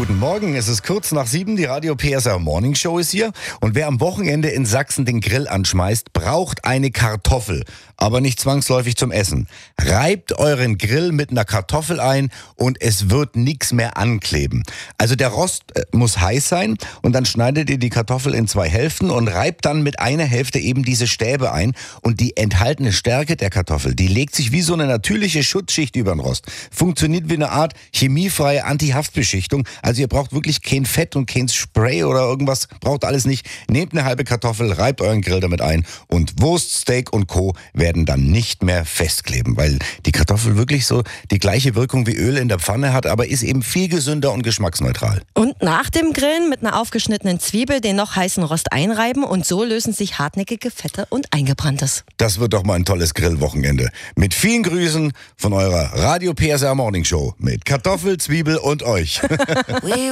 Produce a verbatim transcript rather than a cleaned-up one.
guten Morgen. Es ist kurz nach sieben, die Radio P S R Morning Show ist hier. Und wer am Wochenende in Sachsen den Grill anschmeißt, braucht eine Kartoffel. Aber nicht zwangsläufig zum Essen. Reibt euren Grill mit einer Kartoffel ein und es wird nichts mehr ankleben. Also der Rost äh, muss heiß sein und dann schneidet ihr die Kartoffel in zwei Hälften und reibt dann mit einer Hälfte eben diese Stäbe ein. Und die enthaltene Stärke der Kartoffel, die legt sich wie so eine natürliche Schutzschicht über den Rost. Funktioniert wie eine Art chemiefreie Anti-Haftbeschichtung. Also ihr braucht wirklich kein Fett und kein Spray oder irgendwas, braucht alles nicht. Nehmt eine halbe Kartoffel, reibt euren Grill damit ein und Wurst, Steak und Co. werden dann nicht mehr festkleben, weil die Kartoffel wirklich so die gleiche Wirkung wie Öl in der Pfanne hat, aber ist eben viel gesünder und geschmacksneutral. Und nach dem Grillen mit einer aufgeschnittenen Zwiebel den noch heißen Rost einreiben und so lösen sich hartnäckige Fette und Eingebranntes. Das wird doch mal ein tolles Grillwochenende. Mit vielen Grüßen von eurer Radio P S R Morning Show mit Kartoffel, Zwiebel und euch.